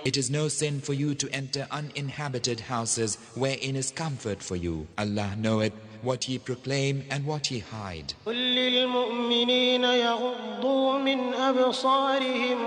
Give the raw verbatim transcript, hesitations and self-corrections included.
It is no sin for you to enter uninhabited houses wherein is comfort for you. Allah knoweth what ye proclaim and what ye hide. قل للمؤمنين يغضوا من أبصارهم